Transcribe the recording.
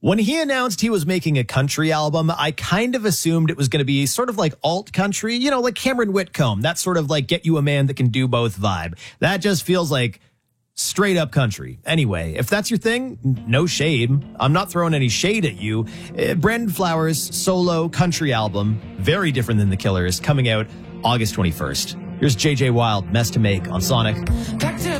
When he announced he was making a country album, I kind of assumed it was going to be sort of like alt country, like Cameron Whitcomb, that sort of like get you a man that can do both vibe. That just feels like straight up country. Anyway, if that's your thing, no shade. I'm not throwing any shade at you. Brandon Flowers' solo country album, very different than The Killers, coming out August 21st. Here's JJ Wild, Mess to Make on Sonic. Back to